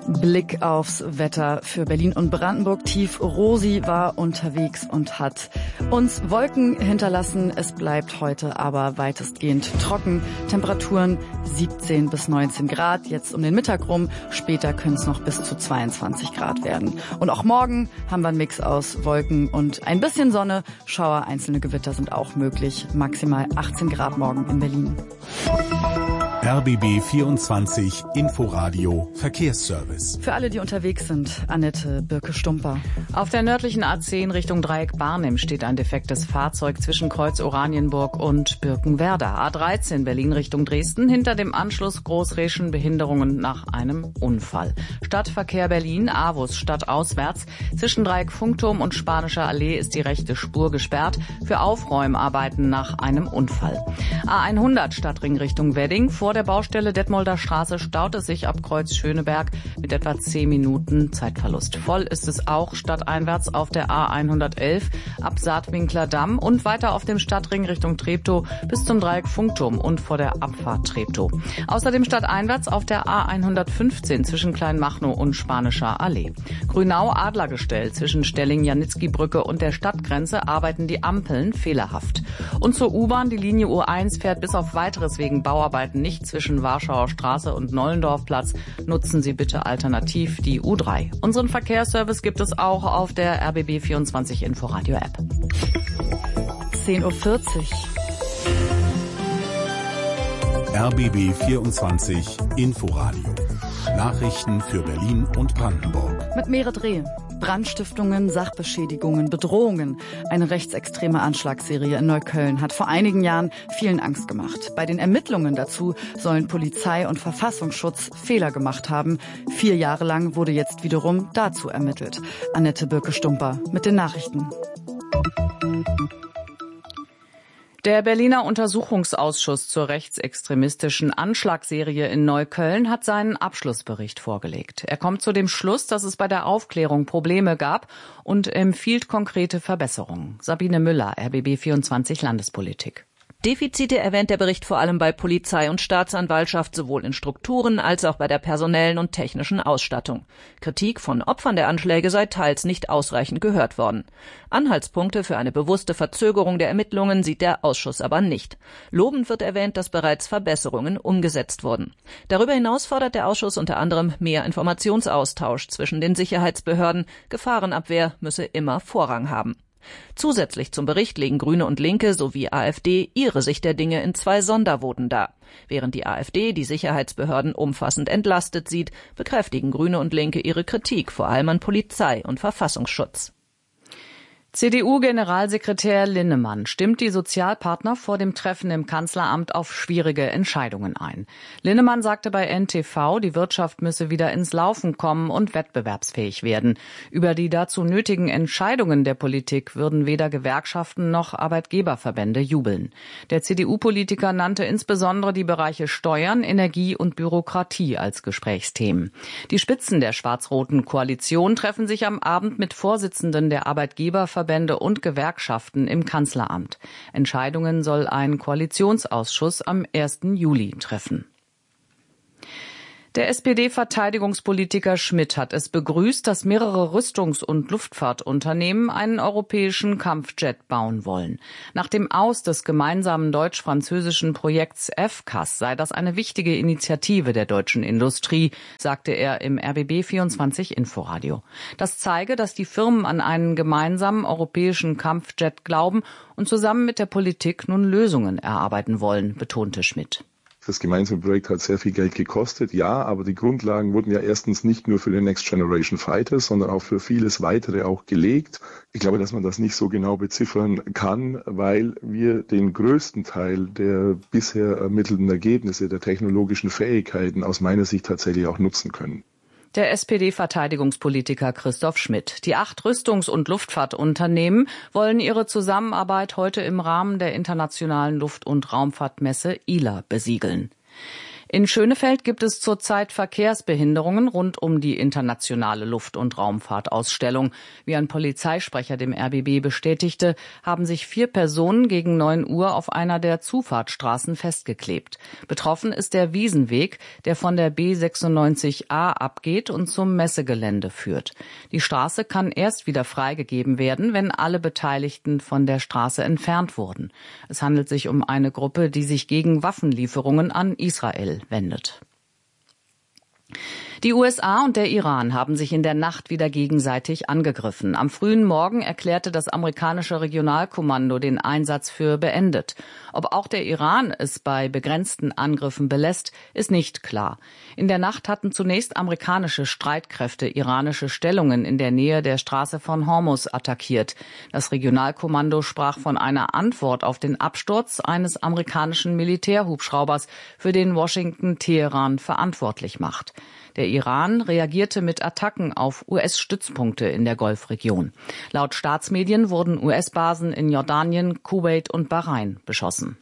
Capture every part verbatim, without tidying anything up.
Blick aufs Wetter für Berlin und Brandenburg. Tief Rosi war unterwegs und hat uns Wolken hinterlassen. Es bleibt heute aber weitestgehend trocken. Temperaturen siebzehn bis neunzehn Grad, jetzt um den Mittag rum. Später können es noch bis zu zweiundzwanzig Grad werden. Und auch morgen haben wir einen Mix aus Wolken und ein bisschen Sonne. Schauer, einzelne Gewitter sind auch möglich. Maximal achtzehn Grad morgen in Berlin. R B B vierundzwanzig Inforadio Verkehrsservice. Für alle, die unterwegs sind, Annette Birke-Stumper. Auf der nördlichen A zehn Richtung Dreieck Barnim steht ein defektes Fahrzeug zwischen Kreuz Oranienburg und Birkenwerder. A dreizehn Berlin Richtung Dresden, hinter dem Anschluss Großreschen Behinderungen nach einem Unfall. Stadtverkehr Berlin, Avus stadtauswärts. Zwischen Dreieck Funkturm und Spanischer Allee ist die rechte Spur gesperrt für Aufräumarbeiten nach einem Unfall. A hundert Stadtring Richtung Wedding, vor der Baustelle Detmolder Straße staut es sich ab Kreuz Schöneberg mit etwa zehn Minuten Zeitverlust. Voll ist es auch stadteinwärts auf der A hundertelf ab Saatwinkler Damm und weiter auf dem Stadtring Richtung Treptow bis zum Dreieck Funkturm und vor der Abfahrt Treptow. Außerdem stadteinwärts auf der A hundertfünfzehn zwischen Kleinmachnow und Spanischer Allee. Grünau-Adlergestell zwischen Stelling-Janitzki-Brücke und der Stadtgrenze arbeiten die Ampeln fehlerhaft. Und zur U-Bahn, die Linie U eins fährt bis auf weiteres wegen Bauarbeiten nicht zwischen Warschauer Straße und Nollendorfplatz. Nutzen Sie bitte alternativ die U drei. Unseren Verkehrsservice gibt es auch auf der R B B vierundzwanzig Inforadio App. zehn Uhr vierzig. R B B vierundzwanzig Inforadio. Nachrichten für Berlin und Brandenburg. Mit Merit Reh. Brandstiftungen, Sachbeschädigungen, Bedrohungen. Eine rechtsextreme Anschlagsserie in Neukölln hat vor einigen Jahren vielen Angst gemacht. Bei den Ermittlungen dazu sollen Polizei und Verfassungsschutz Fehler gemacht haben. Vier Jahre lang wurde jetzt wiederum dazu ermittelt. Annette Birke-Stumper mit den Nachrichten. Der Berliner Untersuchungsausschuss zur rechtsextremistischen Anschlagsserie in Neukölln hat seinen Abschlussbericht vorgelegt. Er kommt zu dem Schluss, dass es bei der Aufklärung Probleme gab und empfiehlt konkrete Verbesserungen. Sabine Müller, R B B vierundzwanzig Landespolitik. Defizite erwähnt der Bericht vor allem bei Polizei und Staatsanwaltschaft, sowohl in Strukturen als auch bei der personellen und technischen Ausstattung. Kritik von Opfern der Anschläge sei teils nicht ausreichend gehört worden. Anhaltspunkte für eine bewusste Verzögerung der Ermittlungen sieht der Ausschuss aber nicht. Lobend wird erwähnt, dass bereits Verbesserungen umgesetzt wurden. Darüber hinaus fordert der Ausschuss unter anderem mehr Informationsaustausch zwischen den Sicherheitsbehörden. Gefahrenabwehr müsse immer Vorrang haben. Zusätzlich zum Bericht legen Grüne und Linke sowie AfD ihre Sicht der Dinge in zwei Sondervoten dar. Während die AfD die Sicherheitsbehörden umfassend entlastet sieht, bekräftigen Grüne und Linke ihre Kritik vor allem an Polizei und Verfassungsschutz. C D U-Generalsekretär Linnemann stimmt die Sozialpartner vor dem Treffen im Kanzleramt auf schwierige Entscheidungen ein. Linnemann sagte bei N T V, die Wirtschaft müsse wieder ins Laufen kommen und wettbewerbsfähig werden. Über die dazu nötigen Entscheidungen der Politik würden weder Gewerkschaften noch Arbeitgeberverbände jubeln. Der C D U-Politiker nannte insbesondere die Bereiche Steuern, Energie und Bürokratie als Gesprächsthemen. Die Spitzen der schwarz-roten Koalition treffen sich am Abend mit Vorsitzenden der Arbeitgeberverbände Verbände und Gewerkschaften im Kanzleramt. Entscheidungen soll ein Koalitionsausschuss am ersten Juli treffen. Der S P D-Verteidigungspolitiker Schmidt hat es begrüßt, dass mehrere Rüstungs- und Luftfahrtunternehmen einen europäischen Kampfjet bauen wollen. Nach dem Aus des gemeinsamen deutsch-französischen Projekts F C A S sei das eine wichtige Initiative der deutschen Industrie, sagte er im R B B vierundzwanzig Inforadio. Das zeige, dass die Firmen an einen gemeinsamen europäischen Kampfjet glauben und zusammen mit der Politik nun Lösungen erarbeiten wollen, betonte Schmidt. Das gemeinsame Projekt hat sehr viel Geld gekostet, ja, aber die Grundlagen wurden ja erstens nicht nur für den Next Generation Fighter, sondern auch für vieles weitere auch gelegt. Ich glaube, dass man das nicht so genau beziffern kann, weil wir den größten Teil der bisher ermittelten Ergebnisse der technologischen Fähigkeiten aus meiner Sicht tatsächlich auch nutzen können. Der S P D-Verteidigungspolitiker Christoph Schmidt. Die acht Rüstungs- und Luftfahrtunternehmen wollen ihre Zusammenarbeit heute im Rahmen der Internationalen Luft- und Raumfahrtmesse I L A besiegeln. In Schönefeld gibt es zurzeit Verkehrsbehinderungen rund um die internationale Luft- und Raumfahrtausstellung. Wie ein Polizeisprecher dem R B B bestätigte, haben sich vier Personen gegen neun Uhr auf einer der Zufahrtsstraßen festgeklebt. Betroffen ist der Wiesenweg, der von der B sechsundneunzig a abgeht und zum Messegelände führt. Die Straße kann erst wieder freigegeben werden, wenn alle Beteiligten von der Straße entfernt wurden. Es handelt sich um eine Gruppe, die sich gegen Waffenlieferungen an Israel wendet. Die U S A und der Iran haben sich in der Nacht wieder gegenseitig angegriffen. Am frühen Morgen erklärte das amerikanische Regionalkommando den Einsatz für beendet. Ob auch der Iran es bei begrenzten Angriffen belässt, ist nicht klar. In der Nacht hatten zunächst amerikanische Streitkräfte iranische Stellungen in der Nähe der Straße von Hormuz attackiert. Das Regionalkommando sprach von einer Antwort auf den Absturz eines amerikanischen Militärhubschraubers, für den Washington Teheran verantwortlich macht. Der Iran reagierte mit Attacken auf U S-Stützpunkte in der Golfregion. Laut Staatsmedien wurden U S-Basen in Jordanien, Kuwait und Bahrain beschossen.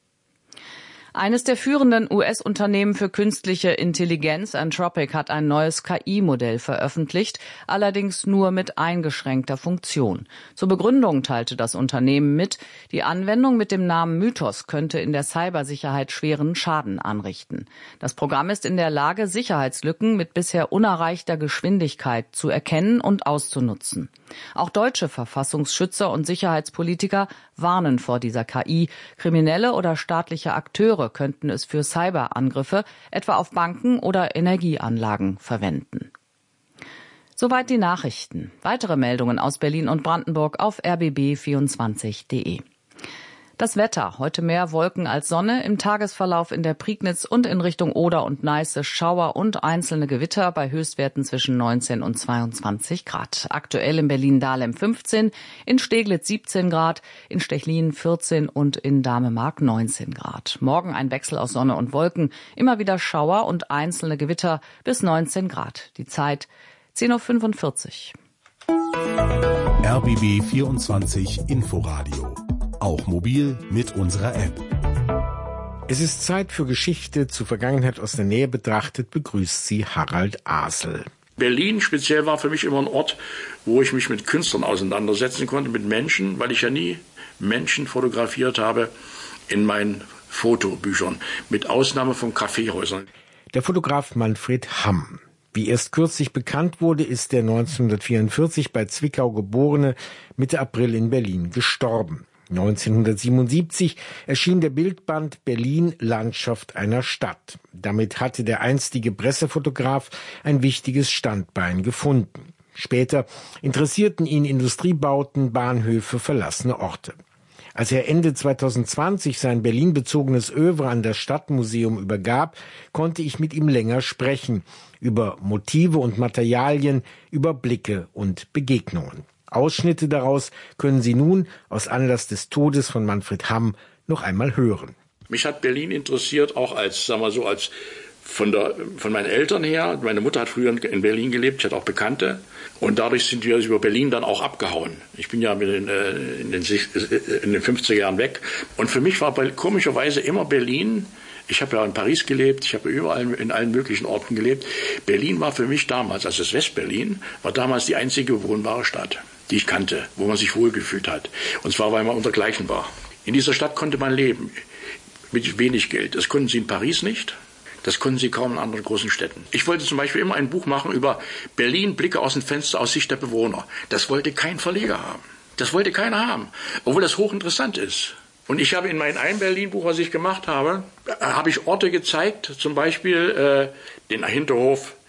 Eines der führenden U S-Unternehmen für künstliche Intelligenz, Anthropic, hat ein neues K I-Modell veröffentlicht, allerdings nur mit eingeschränkter Funktion. Zur Begründung teilte das Unternehmen mit, die Anwendung mit dem Namen Mythos könnte in der Cybersicherheit schweren Schaden anrichten. Das Programm ist in der Lage, Sicherheitslücken mit bisher unerreichter Geschwindigkeit zu erkennen und auszunutzen. Auch deutsche Verfassungsschützer und Sicherheitspolitiker warnen vor dieser K I. Kriminelle oder staatliche Akteure könnten es für Cyberangriffe, etwa auf Banken oder Energieanlagen, verwenden. Soweit die Nachrichten. Weitere Meldungen aus Berlin und Brandenburg auf r b b vierundzwanzig punkt de. Das Wetter. Heute mehr Wolken als Sonne. Im Tagesverlauf in der Prignitz und in Richtung Oder und Neiße Schauer und einzelne Gewitter bei Höchstwerten zwischen neunzehn und zweiundzwanzig Grad. Aktuell in Berlin-Dahlem fünfzehn, in Steglitz siebzehn Grad, in Stechlin vierzehn und in Damemark neunzehn Grad. Morgen ein Wechsel aus Sonne und Wolken. Immer wieder Schauer und einzelne Gewitter bis neunzehn Grad. Die Zeit zehn Uhr fünfundvierzig. R B B vierundzwanzig Inforadio. Auch mobil mit unserer App. Es ist Zeit für Geschichte. Zur Vergangenheit aus der Nähe betrachtet begrüßt sie Harald Asel. Berlin speziell war für mich immer ein Ort, wo ich mich mit Künstlern auseinandersetzen konnte, mit Menschen, weil ich ja nie Menschen fotografiert habe in meinen Fotobüchern, mit Ausnahme von Kaffeehäusern. Der Fotograf Manfred Hamm. Wie erst kürzlich bekannt wurde, ist der neunzehnhundertvierundvierzig bei Zwickau geborene Mitte April in Berlin gestorben. neunzehnhundertsiebenundsiebzig erschien der Bildband Berlin Landschaft einer Stadt. Damit hatte der einstige Pressefotograf ein wichtiges Standbein gefunden. Später interessierten ihn Industriebauten, Bahnhöfe, verlassene Orte. Als er Ende zweitausendzwanzig sein Berlin-bezogenes Œuvre an das Stadtmuseum übergab, konnte ich mit ihm länger sprechen über Motive und Materialien, über Blicke und Begegnungen. Ausschnitte daraus können Sie nun aus Anlass des Todes von Manfred Hamm noch einmal hören. Mich hat Berlin interessiert, auch als, sagen wir so, als von der, von meinen Eltern her. Meine Mutter hat früher in Berlin gelebt, ich hatte auch Bekannte. Und dadurch sind wir über Berlin dann auch abgehauen. Ich bin ja in den, in den, in den fünfziger Jahren weg. Und für mich war komischerweise immer Berlin. Ich habe ja in Paris gelebt, ich habe überall in allen möglichen Orten gelebt. Berlin war für mich damals, also das Westberlin, war damals die einzige bewohnbare Stadt, die ich kannte, wo man sich wohlgefühlt hat. Und zwar, weil man untergleichen war. In dieser Stadt konnte man leben, mit wenig Geld. Das konnten sie in Paris nicht, das konnten sie kaum in anderen großen Städten. Ich wollte zum Beispiel immer ein Buch machen über Berlin, Blicke aus dem Fenster aus Sicht der Bewohner. Das wollte kein Verleger haben. Das wollte keiner haben, obwohl das hochinteressant ist. Und ich habe in meinem Ein-Berlin-Buch, was ich gemacht habe, habe ich Orte gezeigt, zum Beispiel äh, den Hinterhof